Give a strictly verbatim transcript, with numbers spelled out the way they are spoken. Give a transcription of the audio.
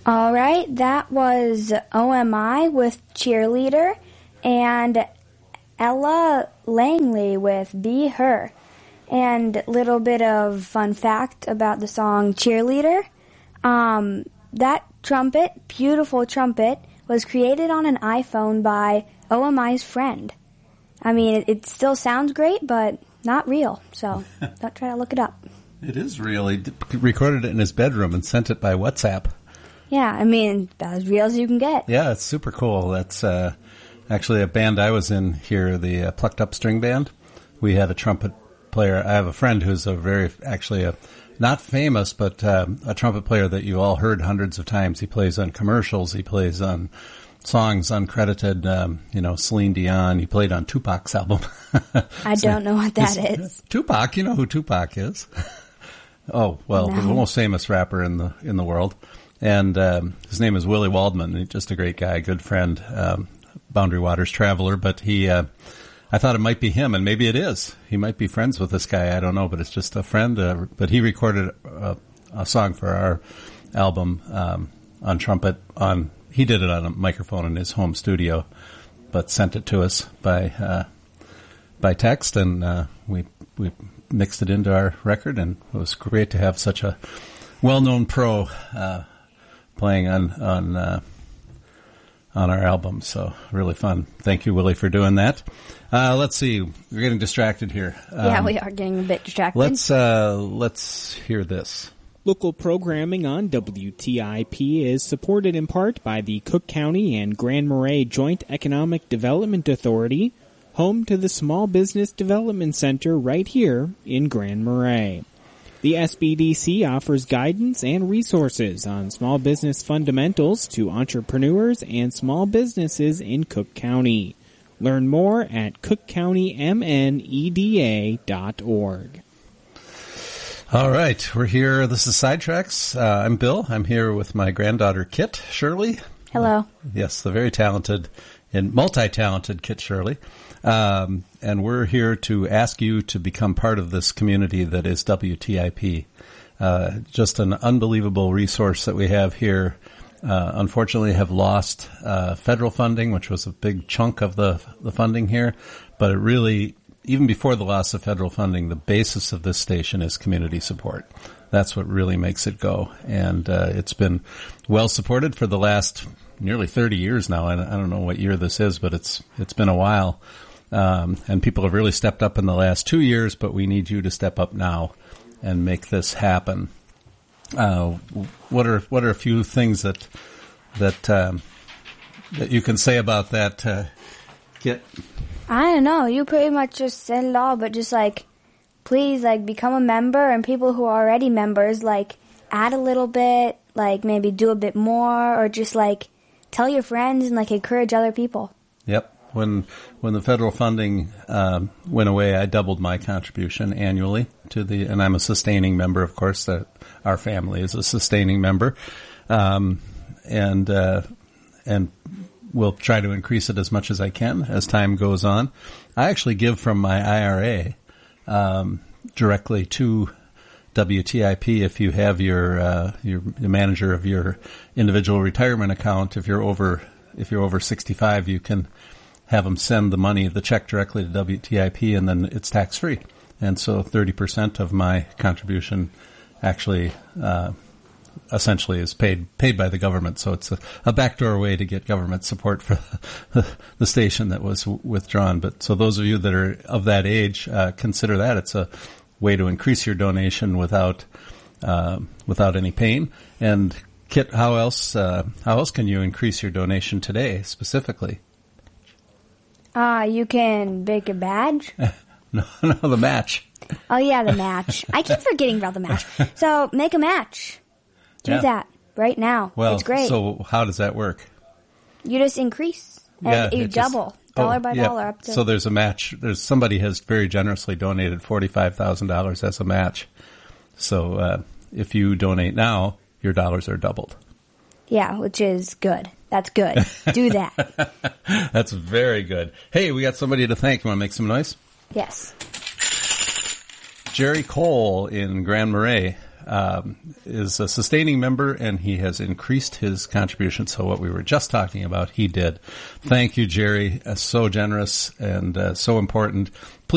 All right, that was O M I with Cheerleader and Ella Langley with Be Her. And a little bit of fun fact about the song Cheerleader. Um, that trumpet, beautiful trumpet, was created on an iPhone by O M I's friend. I mean, it, it still sounds great, but not real. So don't try to look it up. It is real. He d- recorded it in his bedroom and sent it by WhatsApp. Yeah, I mean, about as real as you can get. Yeah, it's super cool. That's uh, actually a band I was in here, the uh, Plucked Up String Band. We had a trumpet player. I have a friend who's a very, actually a not famous, but um, a trumpet player that you all heard hundreds of times. He plays on commercials. He plays on songs uncredited, um, you know, Celine Dion. He played on Tupac's album. I so, don't know what that is. Tupac, you know who Tupac is. Oh, well, no. The most famous rapper in the in the world. And um, his name is Willie Waldman. He's just a great guy, good friend, um, Boundary Waters traveler. But he, uh, I thought it might be him, and maybe it is. He might be friends with this guy. I don't know, but it's just a friend. Uh, but he recorded a, a song for our album um, on trumpet. On he did it on a microphone in his home studio, but sent it to us by uh, by text, and uh, we we mixed it into our record, and it was great to have such a well-known pro uh, playing on on uh, on our album. So really fun. Thank you, Willie, for doing that. Uh, let's see. We're getting distracted here. Um, yeah, we are getting a bit distracted. Let's uh, let's hear this. Local programming on W T I P is supported in part by the Cook County and Grand Marais Joint Economic Development Authority, home to the Small Business Development Center right here in Grand Marais. The S B D C offers guidance and resources on small business fundamentals to entrepreneurs and small businesses in Cook County. Learn more at cook county m n e d a dot org. All right, we're here. This is Sidetracks. Uh, I'm Bill. I'm here with my granddaughter, Kit Shirley. Hello. Yes, the very talented and multi-talented Kit Shirley. Um, and we're here to ask you to become part of this community that is W T I P. Uh, just an unbelievable resource that we have here. Uh, unfortunately have lost uh, federal funding, which was a big chunk of the the funding here. But it really, even before the loss of federal funding, the basis of this station is community support. That's what really makes it go. And uh, it's been well supported for the last nearly thirty years now. I, I don't know what year this is, but it's it's been a while. Um, and people have really stepped up in the last two years, but we need you to step up now and make this happen. Uh, what are what are a few things that that um, that you can say about that, uh, Kit? I don't know. You pretty much just said it all, but just like, please, like, become a member, and people who are already members, like, add a little bit, like, maybe do a bit more, or just like tell your friends and like encourage other people. Yep. When when the federal funding um, went away, I doubled my contribution annually to the, and I'm a sustaining member, of course. That our family is a sustaining member, um, and uh, and we'll try to increase it as much as I can as time goes on. I actually give from my I R A um, directly to W T I P. If you have your uh, your the manager of your individual retirement account, if you're over if you're over sixty-five, you can have them send the money, the check directly to W T I P, and then it's tax-free. And so thirty percent of my contribution actually uh, essentially is paid paid by the government. So it's a, a backdoor way to get government support for the, the station that was withdrawn. But so those of you that are of that age, uh, consider that. It's a way to increase your donation without uh, without any pain. And Kit, how else uh, how else can you increase your donation today specifically? Uh, you can bake a badge. no, no, the match. Oh, yeah, the match. I keep forgetting about the match. So, make a match. Do yeah. that right now. Well, it's great. So how does that work? You just increase. Yeah, And you double. Just, dollar oh, by yeah. dollar up to. So there's a match. There's somebody has very generously donated forty-five thousand dollars as a match. So uh, if you donate now, your dollars are doubled. Yeah, which is good. That's good. Do that. That's very good. Hey, we got somebody to thank. You want to make some noise? Yes. Jerry Cole in Grand Marais um, is a sustaining member, and he has increased his contribution. So what we were just talking about, he did. Thank you, Jerry. Uh, so generous and uh, so important. Please